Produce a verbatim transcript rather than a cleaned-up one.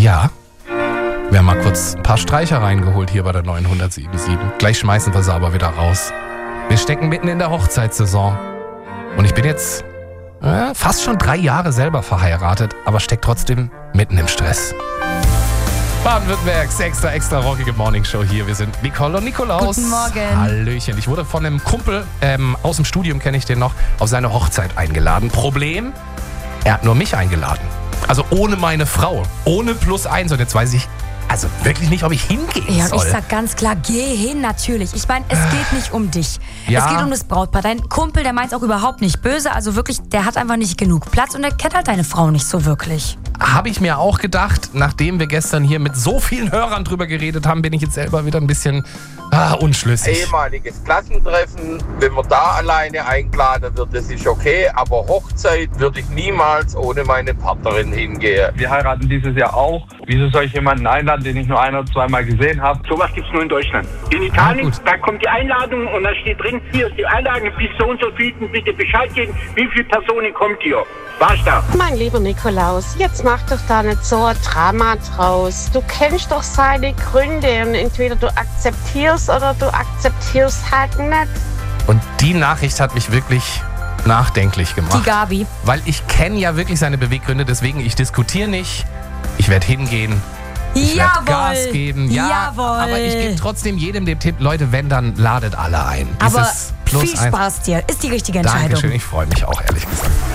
Ja, wir haben mal kurz ein paar Streicher reingeholt hier bei der neunhundertsiebenundsiebzig. Gleich schmeißen wir sie aber wieder raus. Wir stecken mitten in der Hochzeitssaison. Und ich bin jetzt äh, fast schon drei Jahre selber verheiratet, aber steck trotzdem mitten im Stress. Baden-Württembergs extra, extra rockige Morningshow hier. Wir sind Nicole und Nikolaus. Guten Morgen. Hallöchen. Ich wurde von einem Kumpel ähm, aus dem Studium, kenne ich den noch, auf seine Hochzeit eingeladen. Problem, er hat nur mich eingeladen. Also ohne meine Frau. Ohne plus eins. Und jetzt weiß ich also wirklich nicht, ob ich hingehen Ja, und soll. ich sag ganz klar, geh hin, natürlich. Ich meine, es geht nicht um dich. Ja. Es geht um das Brautpaar. Dein Kumpel, der meint auch überhaupt nicht böse. Also wirklich, der hat einfach nicht genug Platz und der kennt halt deine Frau nicht so wirklich. Habe ich mir auch gedacht, nachdem wir gestern hier mit so vielen Hörern drüber geredet haben, bin ich jetzt selber wieder ein bisschen ah, unschlüssig. Ehemaliges Klassentreffen, wenn man da alleine eingeladen wird, das ist okay, aber Hochzeit würde ich niemals ohne meine Partnerin hingehen. Wir heiraten dieses Jahr auch. Wieso soll ich jemanden einladen, den ich nur ein- oder zweimal gesehen habe? Sowas gibt's nur in Deutschland. In Italien, gut. da kommt die Einladung und da steht drin, hier ist die Einladung, bis so und so viel, bitte Bescheid geben, wie viele Personen kommt hier. War's da? Mein lieber Nikolaus, jetzt mach doch da nicht so ein Drama draus. Du kennst doch seine Gründe und entweder du akzeptierst oder du akzeptierst halt nicht. Und die Nachricht hat mich wirklich nachdenklich Die gemacht. Gabi. Weil ich kenne ja wirklich seine Beweggründe, deswegen ich diskutiere nicht. Ich werde hingehen. Ich werde Gas geben. Ja, Jawohl. aber ich gebe trotzdem jedem den Tipp, Leute, wenn, dann ladet alle ein. Aber Dieses Plus viel eins. Spaß dir. Ist die richtige Entscheidung. Dankeschön, ich freue mich auch, ehrlich gesagt.